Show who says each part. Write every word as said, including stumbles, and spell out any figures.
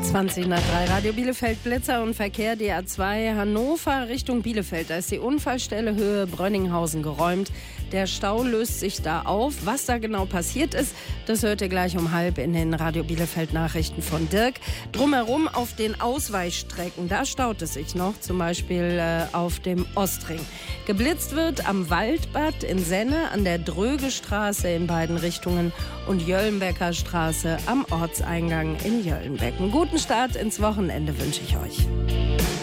Speaker 1: zwanzig nach drei. Radio Bielefeld, Blitzer und Verkehr, D A zwei Hannover Richtung Bielefeld. Da ist die Unfallstelle Höhe Brönninghausen geräumt. Der Stau löst sich da auf. Was da genau passiert ist, das hört ihr gleich um halb in den Radio Bielefeld Nachrichten von Dirk. Drumherum auf den Ausweichstrecken, da staut es sich noch, zum Beispiel äh, auf dem Ostring. Geblitzt wird am Waldbad in Senne, an der Drögestraße in beiden Richtungen und Jöllenbecker Straße am Ortseingang in Jöllenbeck. Einen guten Start ins Wochenende wünsche ich euch.